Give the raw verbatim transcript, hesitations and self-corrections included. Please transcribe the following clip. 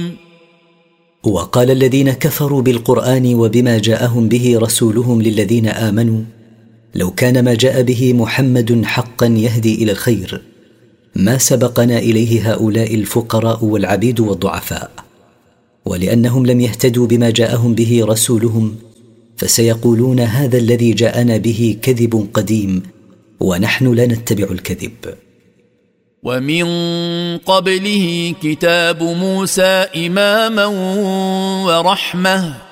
وقال الذين كفروا بالقرآن وبما جاءهم به رسولهم للذين آمنوا لو كان ما جاء به محمد حقا يهدي إلى الخير ما سبقنا إليه هؤلاء الفقراء والعبيد والضعفاء. ولأنهم لم يهتدوا بما جاءهم به رسولهم فسيقولون هذا الذي جاءنا به كذب قديم ونحن لا نتبع الكذب. ومن قبله كتاب موسى إماما ورحمة